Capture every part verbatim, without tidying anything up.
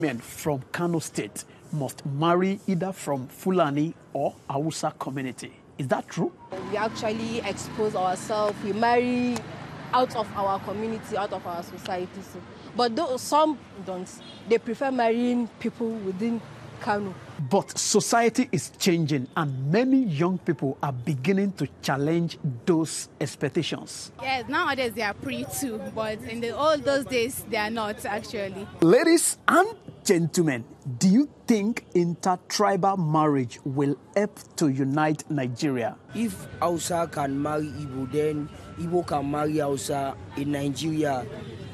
Men from Kano State must marry either from Fulani or Hausa community. Is that true? We actually expose ourselves. We marry out of our community, out of our society. So. But though some don't, they prefer marrying people within Kano. But society is changing and many young people are beginning to challenge those expectations. Yes, nowadays they are free too, but in the old those days they are not actually. Ladies and gentlemen, do you think intertribal marriage will help to unite Nigeria? If Hausa can marry Igbo, then Igbo can marry Hausa in Nigeria,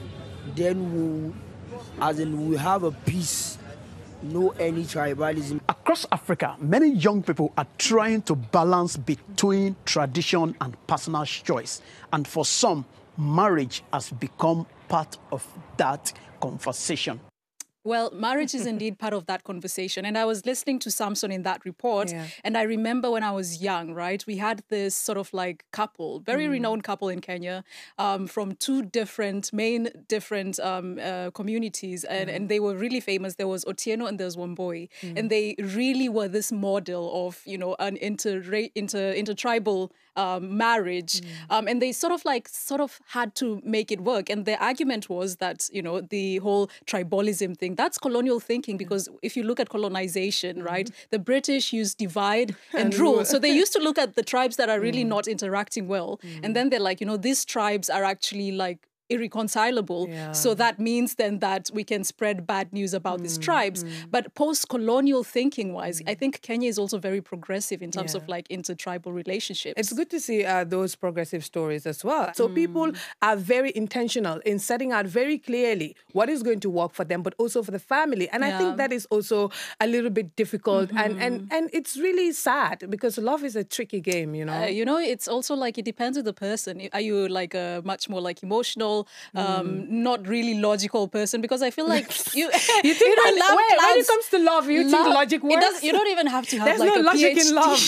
then we'll, as in we'll have a peace. No any tribalism. Across Africa, many young people are trying to balance between tradition and personal choice. And for some, marriage has become part of that conversation. Well, marriage is indeed part of that conversation. And I was listening to Samson in that report. Yeah. And I remember when I was young, right, we had this sort of like couple, very mm. renowned couple in Kenya um, from two different, main different um, uh, communities. And, mm. and they were really famous. There was Otieno and there was Wamboi. Mm. And they really were this model of, you know, an inter, inter, intertribal Um, marriage. Mm. Um, and they sort of like, sort of had to make it work. And their argument was that, you know, the whole tribalism thing, that's colonial thinking, because if you look at colonization, mm. right, the British used divide and, and rule. So they used to look at the tribes that are really mm. not interacting well. Mm. And then they're like, you know, these tribes are actually like irreconcilable. Yeah. So that means then that we can spread bad news about mm, these tribes. Mm. But post-colonial thinking wise, mm. I think Kenya is also very progressive in terms yeah. of like intertribal relationships. It's good to see uh, those progressive stories as well. So mm. people are very intentional in setting out very clearly what is going to work for them, but also for the family. And yeah. I think that is also a little bit difficult. Mm-hmm. And, and, and it's really sad because love is a tricky game, you know? Uh, you know, it's also like, it depends on the person. Are you like a much more like emotional, Um, mm. not really logical person? Because I feel like you, you think you know, when, love wait, when it comes to love, you love, think logic works? It does, you don't even have to have There's like no a logic P H D. in love.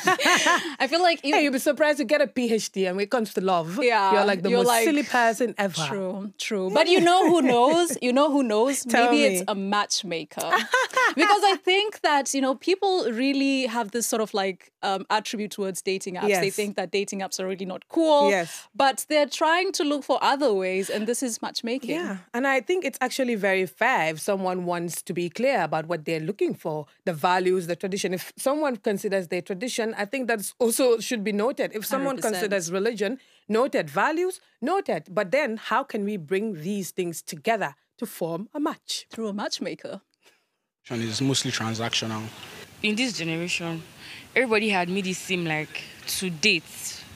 I feel like you, hey, you'll be surprised to get a P H D, and when it comes to love, yeah, you're like the you're most like, silly person ever. True, true. But you know who knows? You know who knows? Tell Maybe me. It's a matchmaker. Because I think that, you know, people really have this sort of like um, attribute towards dating apps. Yes. They think that dating apps are really not cool. Yes. But they're trying to look for other ways, and this is matchmaking. Yeah, and I think it's actually very fair if someone wants to be clear about what they're looking for, the values, the tradition. If someone considers their tradition, I think that's also should be noted. If someone one hundred percent considers religion, noted. Values, noted. But then how can we bring these things together to form a match? Through a matchmaker. It's mostly transactional. In this generation, everybody had made it seem like to date,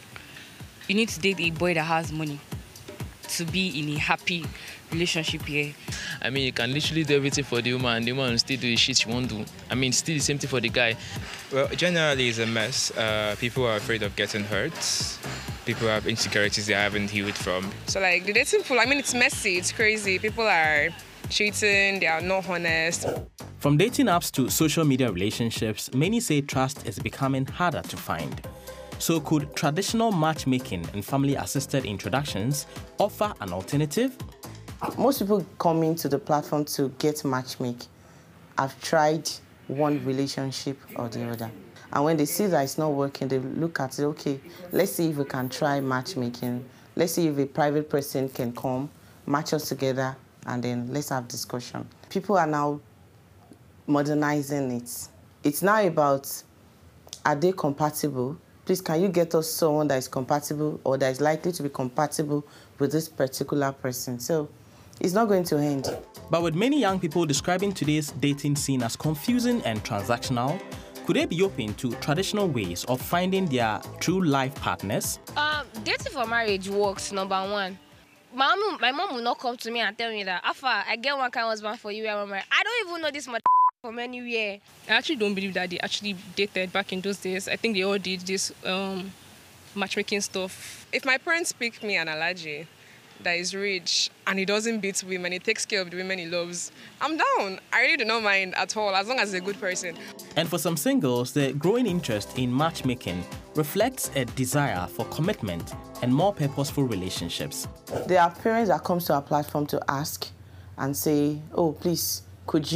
you need to date a boy that has money to be in a happy relationship here. I mean, you can literally do everything for the woman and the woman will still do the shit you won't do. I mean, still the same thing for the guy. Well, generally it's a mess. Uh, people are afraid of getting hurt. People have insecurities they haven't healed from. So like the dating pool, I mean, it's messy, it's crazy. People are cheating, they are not honest. From dating apps to social media relationships, many say trust is becoming harder to find. So could traditional matchmaking and family-assisted introductions offer an alternative? Most people come into the platform to get matchmake. I've tried one relationship or the other. And when they see that it's not working, they look at it, okay, let's see if we can try matchmaking. Let's see if a private person can come, match us together, and then let's have discussion. People are now modernizing it. It's now about, are they compatible? Please, can you get us someone that is compatible or that is likely to be compatible with this particular person? So it's not going to end. But with many young people describing today's dating scene as confusing and transactional, could they be open to traditional ways of finding their true life partners? Um, dating for marriage works, number one. My mom, my mom will not come to me and tell me that, Afa, I get one kind of husband for you. I don't even know this much from anywhere. I actually don't believe that they actually dated back in those days. I think they all did this um, matchmaking stuff. If my parents pick me an allergy that is rich and he doesn't beat women, he takes care of the women he loves, I'm down. I really do not mind at all, as long as he's a good person. And for some singles, the growing interest in matchmaking reflects a desire for commitment and more purposeful relationships. There are parents that come to our platform to ask and say, oh, please, could you